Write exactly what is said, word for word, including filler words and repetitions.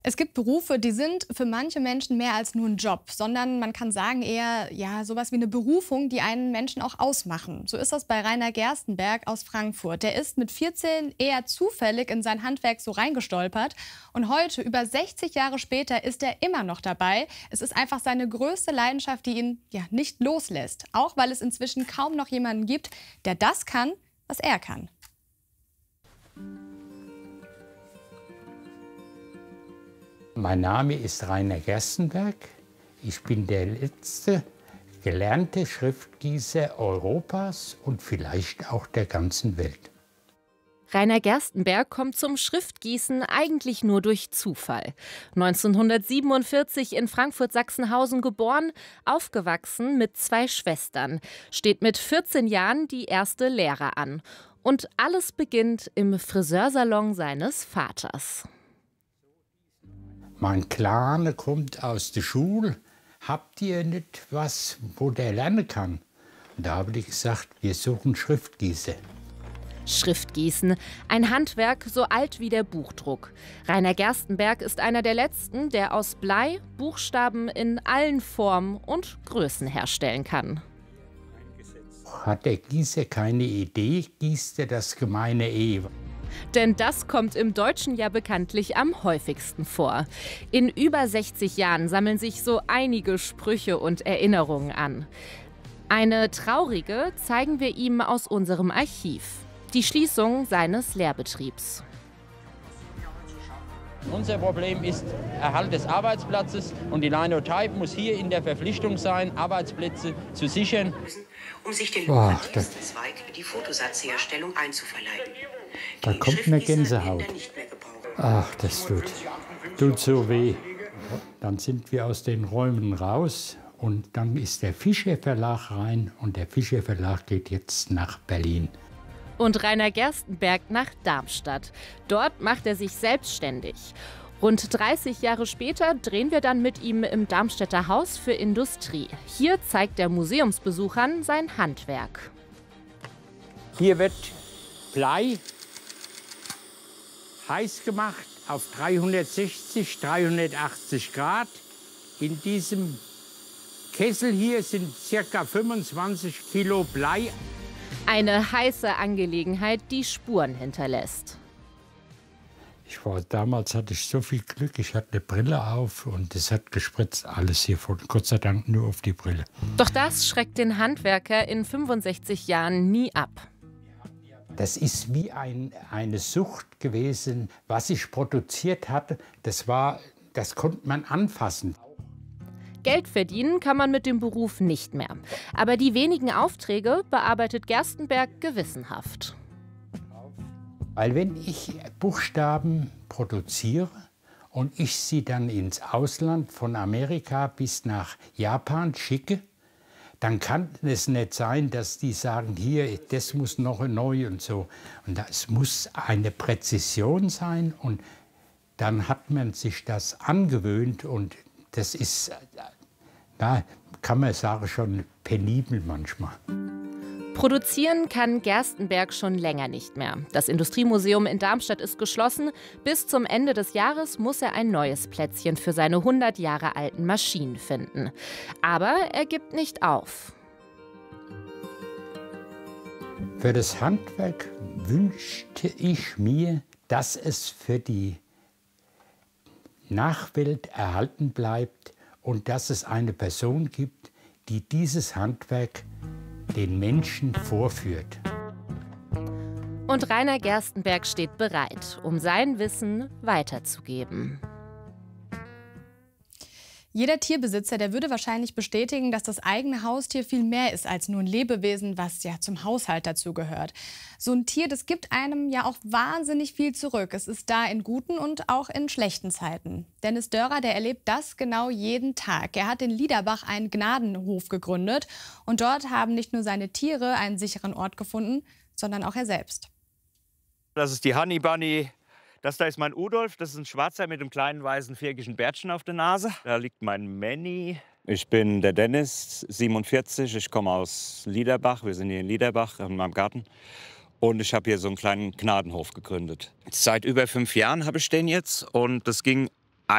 Es gibt Berufe, die sind für manche Menschen mehr als nur ein Job, sondern man kann sagen eher, ja, sowas wie eine Berufung, die einen Menschen auch ausmachen. So ist das bei Rainer Gerstenberg aus Frankfurt. Der ist mit vierzehn eher zufällig in sein Handwerk so reingestolpert. Und heute, über sechzig Jahre später, ist er immer noch dabei. Es ist einfach seine größte Leidenschaft, die ihn ja nicht loslässt. Auch weil es inzwischen kaum noch jemanden gibt, der das kann, was er kann. Mein Name ist Rainer Gerstenberg. Ich bin der letzte gelernte Schriftgießer Europas und vielleicht auch der ganzen Welt. Rainer Gerstenberg kommt zum Schriftgießen eigentlich nur durch Zufall. neunzehnhundertsiebenundvierzig in Frankfurt-Sachsenhausen geboren, aufgewachsen mit zwei Schwestern, steht mit vierzehn Jahren die erste Lehre an. Und alles beginnt im Friseursalon seines Vaters. Mein Kleiner kommt aus der Schule. Habt ihr nicht was, wo der lernen kann? Und da habe ich gesagt, wir suchen Schriftgießer. Schriftgießen, ein Handwerk so alt wie der Buchdruck. Rainer Gerstenberg ist einer der letzten, der aus Blei Buchstaben in allen Formen und Größen herstellen kann. Hat der Gießer keine Idee, gießt er das gemeine E. Denn das kommt im Deutschen ja bekanntlich am häufigsten vor. In über sechzig Jahren sammeln sich so einige Sprüche und Erinnerungen an. Eine traurige zeigen wir ihm aus unserem Archiv. Die Schließung seines Lehrbetriebs. Unser Problem ist Erhalt des Arbeitsplatzes und die Linotype muss hier in der Verpflichtung sein, Arbeitsplätze zu sichern. Um sich den Boah, lukrativsten Zweig, die Fotosatzherstellung, einzuverleiben. Da Die kommt mir Schriftgießer Gänsehaut. werden nicht mehr gebraucht. Ach, das tut, tut so weh. Dann sind wir aus den Räumen raus und dann ist der Fischer Verlag rein und der Fischer Verlag geht jetzt nach Berlin. Und Rainer Gerstenberg nach Darmstadt. Dort macht er sich selbstständig. Rund dreißig Jahre später drehen wir dann mit ihm im Darmstädter Haus für Industrie. Hier zeigt er Museumsbesuchern sein Handwerk. Hier wird Blei heiß gemacht auf dreihundertsechzig, dreihundertachtzig Grad. In diesem Kessel hier sind ca. fünfundzwanzig Kilo Blei. Eine heiße Angelegenheit, die Spuren hinterlässt. Ich war, damals hatte ich so viel Glück, ich hatte eine Brille auf und es hat gespritzt, alles hiervon, Gott sei Dank nur auf die Brille. Doch das schreckt den Handwerker in fünfundsechzig Jahren nie ab. Das ist wie ein, eine Sucht gewesen, was ich produziert hatte, das, war, das konnte man anfassen. Geld verdienen kann man mit dem Beruf nicht mehr. Aber die wenigen Aufträge bearbeitet Gerstenberg gewissenhaft. Weil wenn ich Buchstaben produziere und ich sie dann ins Ausland von Amerika bis nach Japan schicke, dann kann es nicht sein, dass die sagen, hier, das muss noch neu und so. Und es muss eine Präzision sein und dann hat man sich das angewöhnt und das ist, na, kann man sagen, schon penibel manchmal. Produzieren kann Gerstenberg schon länger nicht mehr. Das Industriemuseum in Darmstadt ist geschlossen. Bis zum Ende des Jahres muss er ein neues Plätzchen für seine hundert Jahre alten Maschinen finden. Aber er gibt nicht auf. Für das Handwerk wünschte ich mir, dass es für die Nachwelt erhalten bleibt und dass es eine Person gibt, die dieses Handwerk den Menschen vorführt. Und Rainer Gerstenberg steht bereit, um sein Wissen weiterzugeben. Jeder Tierbesitzer, der würde wahrscheinlich bestätigen, dass das eigene Haustier viel mehr ist als nur ein Lebewesen, was ja zum Haushalt dazugehört. So ein Tier, das gibt einem ja auch wahnsinnig viel zurück. Es ist da in guten und auch in schlechten Zeiten. Dennis Dörer, der erlebt das genau jeden Tag. Er hat in Liederbach einen Gnadenhof gegründet und dort haben nicht nur seine Tiere einen sicheren Ort gefunden, sondern auch er selbst. Das ist die Honey Bunny. Das da ist mein Udolf, das ist ein Schwarzer mit einem kleinen weißen viereckigen Bärtchen auf der Nase. Da liegt mein Manny. Ich bin der Dennis, siebenundvierzig, ich komme aus Liederbach. Wir sind hier in Liederbach in meinem Garten. Und ich habe hier so einen kleinen Gnadenhof gegründet. Seit über fünf Jahren habe ich den jetzt und das ging